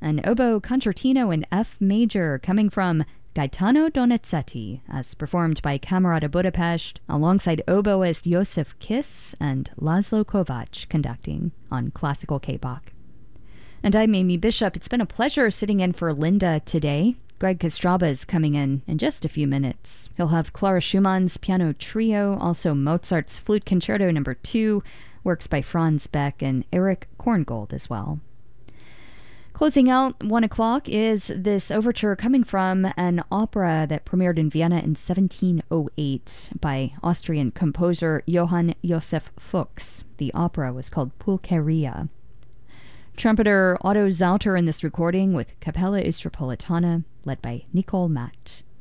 an oboe concertino in F major coming from Gaetano Donizetti, as performed by Camerata Budapest, alongside oboist Josef Kiss and Laszlo Kovacs conducting on Classical K-Bach. And I'm Amy Bishop. It's been a pleasure sitting in for Linda today. Greg Kostraba is coming in just a few minutes. He'll have Clara Schumann's piano trio, also Mozart's Flute Concerto No. 2, works by Franz Beck and Erich Korngold as well. Closing out 1 o'clock is this overture coming from an opera that premiered in Vienna in 1708 by Austrian composer Johann Josef Fuchs. The opera was called Pulcheria. Trumpeter Otto Zauter in this recording with Capella Istropolitana, led by Nicole Matt.